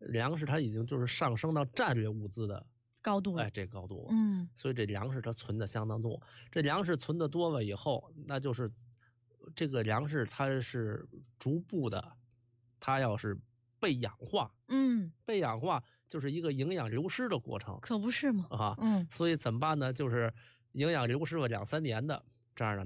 粮食它已经就是上升到战略物资的高度了， 这高度了。所以这粮食它存的相当多。这粮食存的多了以后，那就是这个粮食它是逐步的，它要是被氧化，被氧化就是一个营养流失的过程， 可不是吗？ 所以怎么办呢？就是营养流失了2-3年的这样的